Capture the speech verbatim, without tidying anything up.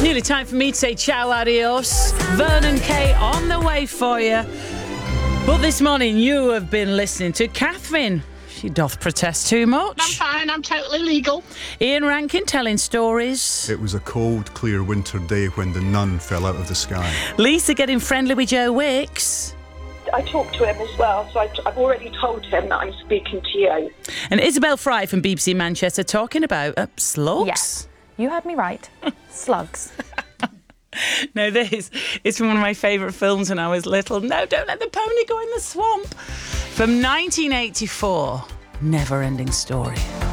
Nearly time for me to say ciao, adios. Vernon Kay on the way for you. But this morning you have been listening to Catherine. She doth protest too much. I'm fine, I'm totally legal. Ian Rankin telling stories. It was a cold, clear winter day when the nun fell out of the sky. Lisa getting friendly with Joe Wicks. I talked to him as well, so I, I've already told him that I'm speaking to you. And Isabel Fry from B B C Manchester talking about uh, slugs. Yes, you heard me right. Slugs. No, this is from one of my favourite films when I was little. No, don't let the pony go in the swamp. From nineteen eighty-four, Never Ending Story.